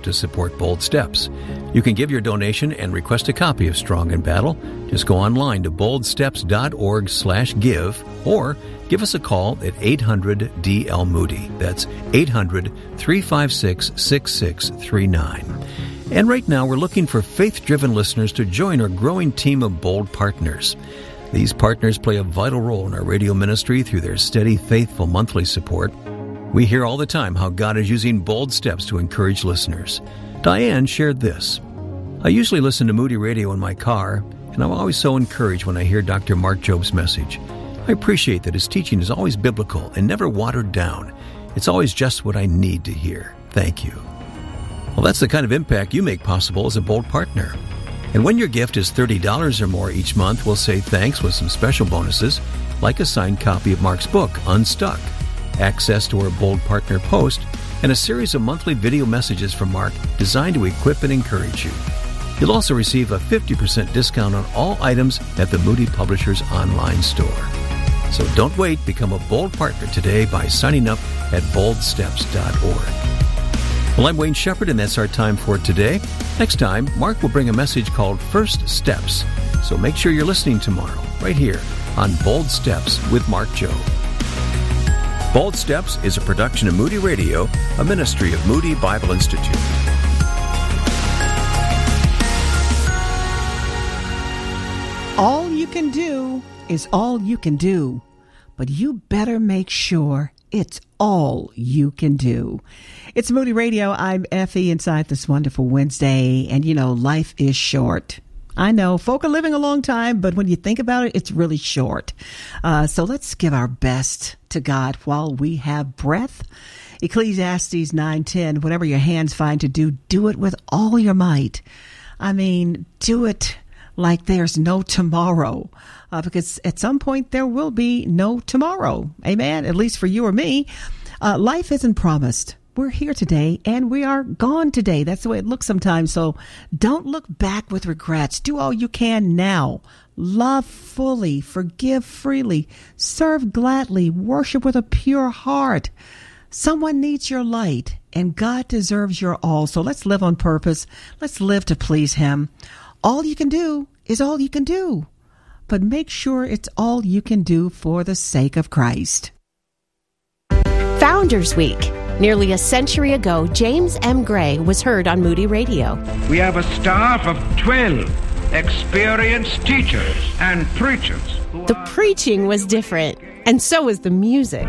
to support Bold Steps. You can give your donation and request a copy of Strong in Battle. Just go online to boldsteps.org/give or give us a call at 800-DL-MOODY. That's 800-356-6639. And right now, we're looking for faith-driven listeners to join our growing team of Bold partners. These partners play a vital role in our radio ministry through their steady, faithful monthly support. We hear all the time how God is using Bold Steps to encourage listeners. Diane shared this. I usually listen to Moody Radio in my car, and I'm always so encouraged when I hear Dr. Mark Job's message. I appreciate that his teaching is always biblical and never watered down. It's always just what I need to hear. Thank you. Well, that's the kind of impact you make possible as a Bold partner. And when your gift is $30 or more each month, we'll say thanks with some special bonuses, like a signed copy of Mark's book, Unstuck, access to our Bold Partner Post, and a series of monthly video messages from Mark designed to equip and encourage you. You'll also receive a 50% discount on all items at the Moody Publishers online store. So don't wait. Become a Bold partner today by signing up at boldsteps.org. Well, I'm Wayne Shepherd, and that's our time for today. Next time, Mark will bring a message called First Steps. So make sure you're listening tomorrow, right here on Bold Steps with Mark Jobe. Bold Steps is a production of Moody Radio, a ministry of Moody Bible Institute. All you can do is all you can do, but you better make sure it's all you can do. It's Moody Radio. I'm Effie inside this wonderful Wednesday, and you know, life is short. I know folk are living a long time, but when you think about it, it's really short. So let's give our best to God while we have breath. Ecclesiastes 9:10, whatever your hands find to do, do it with all your might. I mean, do it like there's no tomorrow, because at some point there will be no tomorrow. Amen. At least for you or me. Life isn't promised. We're here today and we are gone today. That's the way it looks sometimes. So don't look back with regrets. Do all you can now. Love fully, forgive freely, serve gladly, worship with a pure heart. Someone needs your light and God deserves your all. So let's live on purpose. Let's live to please Him. All you can do is all you can do, but make sure it's all you can do for the sake of Christ. Founders Week. Nearly a century ago, James M. Gray was heard on Moody Radio. We have a staff of 12 experienced teachers and preachers. The preaching was different, and so was the music.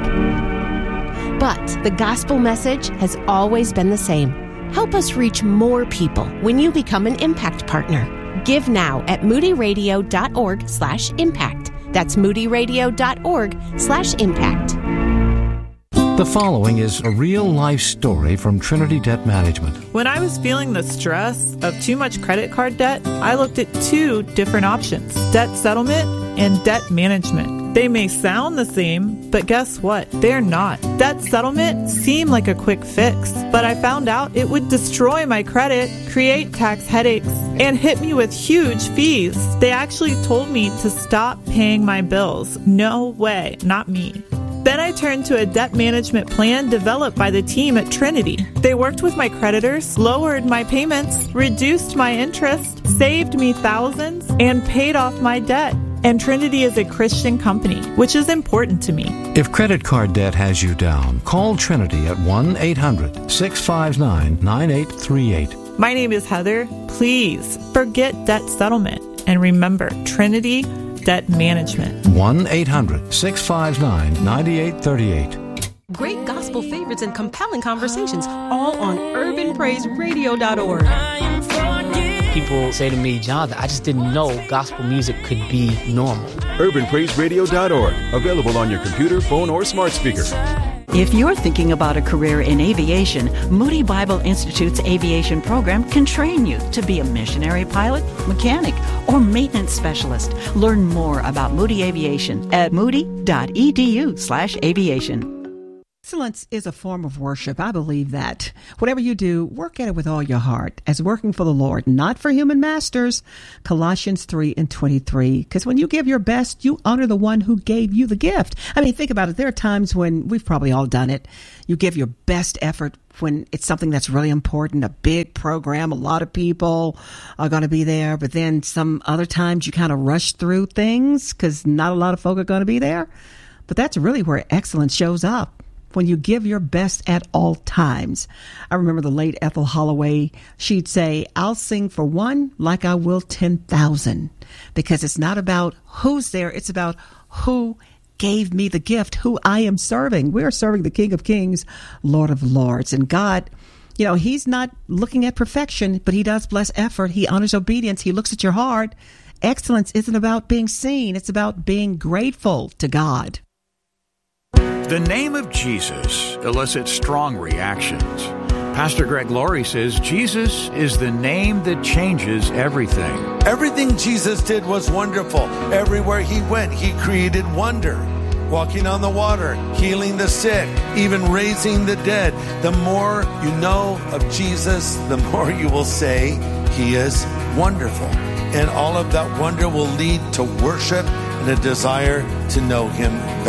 But the gospel message has always been the same. Help us reach more people when you become an Impact Partner. Give now at moodyradio.org/impact. That's moodyradio.org/impact. The following is a real-life story from Trinity Debt Management. When I was feeling the stress of too much credit card debt, I looked at two different options: debt settlement and debt management. They may sound the same, but guess what? They're not. Debt settlement seemed like a quick fix, but I found out it would destroy my credit, create tax headaches, and hit me with huge fees. They actually told me to stop paying my bills. No way, not me. Then I turned to a debt management plan developed by the team at Trinity. They worked with my creditors, lowered my payments, reduced my interest, saved me thousands, and paid off my debt. And Trinity is a Christian company, which is important to me. If credit card debt has you down, call Trinity at 1-800-659-9838. My name is Heather. Please forget debt settlement and remember Trinity Debt Management. 1-800-659-9838. Great gospel favorites and compelling conversations, all on urbanpraiseradio.org. People say to me, Jonathan, I just didn't know gospel music could be normal. urbanpraiseradio.org. Available on your computer, phone, or smart speaker. If you're thinking about a career in aviation, Moody Bible Institute's aviation program can train you to be a missionary pilot, mechanic, or maintenance specialist. Learn more about Moody Aviation at moody.edu/aviation. Excellence is a form of worship. I believe that. Whatever you do, work at it with all your heart as working for the Lord, not for human masters. Colossians 3:23. Because when you give your best, you honor the one who gave you the gift. I mean, think about it. There are times when we've probably all done it. You give your best effort when it's something that's really important, a big program, a lot of people are going to be there. But then some other times you kind of rush through things because not a lot of folk are going to be there. But that's really where excellence shows up. When you give your best at all times. I remember the late Ethel Holloway. She'd say, I'll sing for one like I will 10,000. Because it's not about who's there. It's about who gave me the gift, who I am serving. We are serving the King of Kings, Lord of Lords. And God, you know, he's not looking at perfection, but he does bless effort. He honors obedience. He looks at your heart. Excellence isn't about being seen. It's about being grateful to God. The name of Jesus elicits strong reactions. Pastor Greg Laurie says Jesus is the name that changes everything. Everything Jesus did was wonderful. Everywhere he went, he created wonder. Walking on the water, healing the sick, even raising the dead. The more you know of Jesus, the more you will say he is wonderful. And all of that wonder will lead to worship and a desire to know him better.